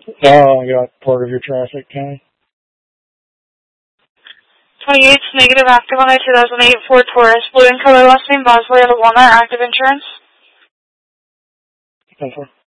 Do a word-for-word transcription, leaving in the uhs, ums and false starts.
Oh, I got part of your traffic, Kenny. twenty-eight, negative, active on a two thousand eight Ford Taurus, blue in color, last name Bosley, out of Walnut, active insurance. That's